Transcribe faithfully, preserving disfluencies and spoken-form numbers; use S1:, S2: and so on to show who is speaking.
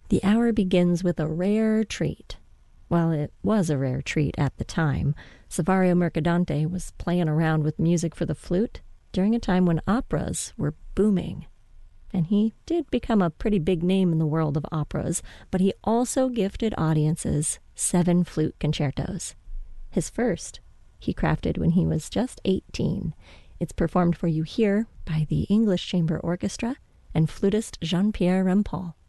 S1: The hour begins with a rare treat. Well, it was a rare treat at the time. Saverio Mercadante was playing around with music for the flute during a time when operas were booming. And he did become a pretty big name in the world of operas, but he also gifted audiences seven flute concertos. His first he crafted when he was just eighteen. It's performed for you here by the English Chamber Orchestra and flutist Jean-Pierre Rampal.